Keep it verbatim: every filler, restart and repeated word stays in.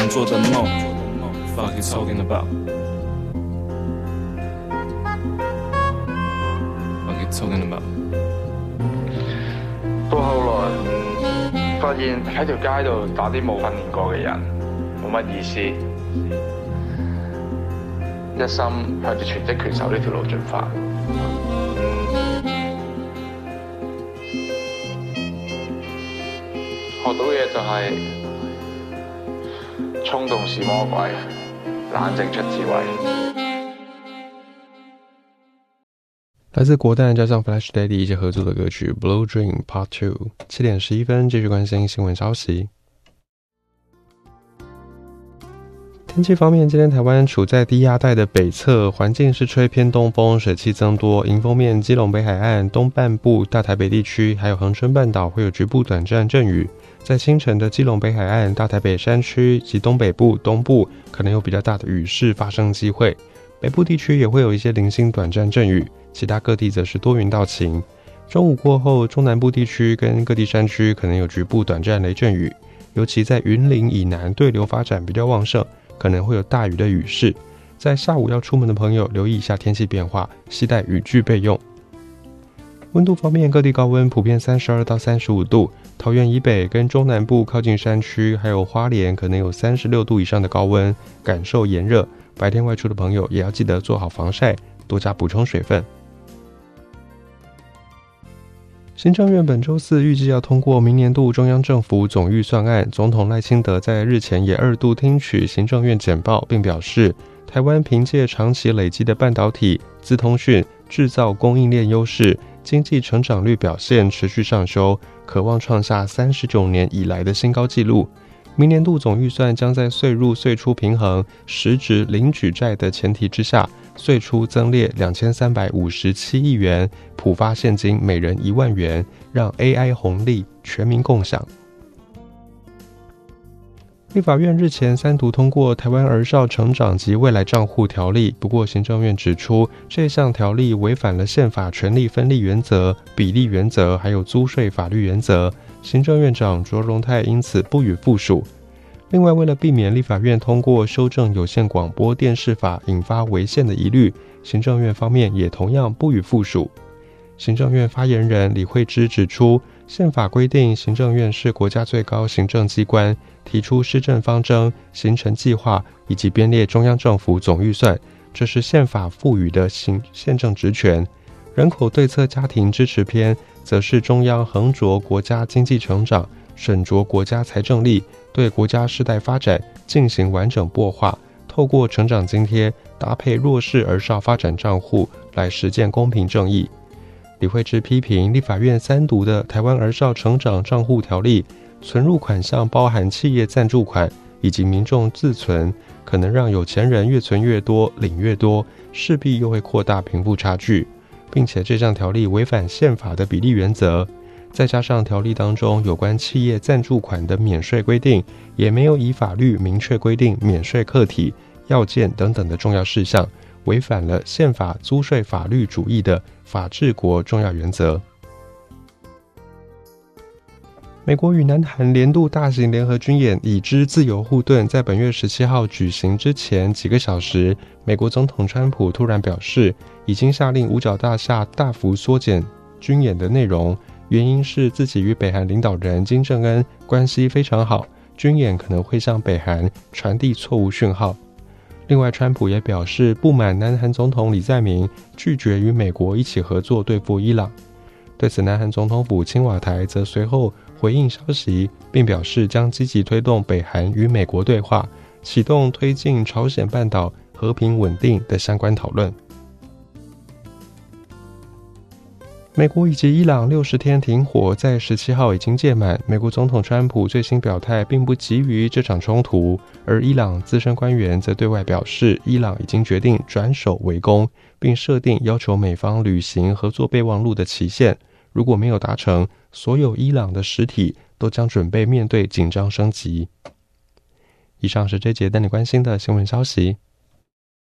做的梦 Fuck you talking about Fuck you talking about 到後來發現喺條街度打啲冇訓練過嘅人冇乜意思，一心向住全職拳手呢條路進發。學到嘅就係、是、衝動是魔鬼，冷靜出智慧。 來自國蛋加上 Flash Daddy 一起合作的歌曲 Blue Dream Part two。 七點十一分，繼續關心新聞消息。天氣方面，今天台灣處在低壓帶的北側，環境是吹偏東風，水汽增多。迎風面，基隆北海岸東半部、大台北地區還有恆春半島會有局部短暫陣雨。在清晨的基隆北海岸、大台北山區及東北部、東部可能有比較大的雨勢發生機會。北部地區也會有一些零星短暫陣雨，其他各地則是多雲到晴。中午過後，中南部地區跟各地山區可能有局部短暫雷陣雨，尤其在雲林以南對流發展比較旺盛，可能會有大雨的雨勢。在下午要出門的朋友留意一下天氣變化，攜帶雨具備用。溫度方面，各地高溫普遍三十二到三十五度，桃園以北跟中南部靠近山區還有花蓮可能有三十六度以上的高溫，感受炎熱。白天外出的朋友也要記得做好防曬，多加補充水分。行政院本周四預計要通過明年度中央政府總預算案，總統賴清德在日前也二度聽取行政院簡報，並表示，台灣憑借長期累積的半導體、資通訊、製造供應鏈優勢，經濟成長率表現持續上修，可望創下三十九年以來的新高紀錄。明年度總預算將在稅入稅出平衡、實質零舉債的前提之下，稅出增列兩千三百五十七億元，普發現金每人一萬元，讓 A I 紅利全民共享。立法院日前三讀通過台灣兒少成長及未來賬戶條例，不過行政院指出，這項條例違反了憲法權力分立原則、比例原則，還有租稅法律原則。行政院長卓榮泰因此不予附屬。另外，為了避免立法院通過修正有線廣播電視法引發違憲的疑慮，行政院方面也同樣不予附屬。行政院發言人李惠芝指出，憲法規定行政院是國家最高行政機關，提出施政方針、行程計劃以及編列中央政府總預算，這是憲法賦予的行憲政職權。人口對策家庭支持篇則是中央橫着國家經濟成長，審酌國家財政力，對國家世代發展進行完整擘畫，透過成長津貼搭配弱勢兒少發展賬戶來實踐公平正義。李惠芝批評立法院三讀的台灣兒少成長賬戶條例，存入款項包含企業贊助款以及民眾自存，可能讓有錢人越存越多，領越多，勢必又會擴大貧富差距，並且這項條例違反憲法的比例原則。再加上條例當中有關企業贊助款的免稅規定，也沒有以法律明確規定免稅課題、要件等等的重要事項，違反了憲法租稅法律主義的法治國重要原則。美國與南韓年度大型聯合軍演已知自由護盾在本月十七號舉行之前幾個小時，美國總統川普突然表示，已經下令五角大廈大幅縮減軍演的內容，原因是自己與北韓領導人金正恩關係非常好，軍演可能會向北韓傳遞錯誤訊號。另外，川普也表示不滿南韓總統李在明拒絕與美國一起合作對付伊朗。對此，南韓總統府青瓦台則隨後回應消息，並表示將積極推動北韓與美國對話，啟動推進朝鮮半島和平穩定的相關討論。美國以及伊朗六十天停火在十七號已經屆滿，美國總統川普最新表態並不急於這場衝突，而伊朗資深官員則對外表示，伊朗已經決定轉守為攻，並設定要求美方履行合作備忘錄的期限，如果沒有達成，所有伊朗的實體都將準備面對緊張升級。以上是這節帶你關心的新聞消息。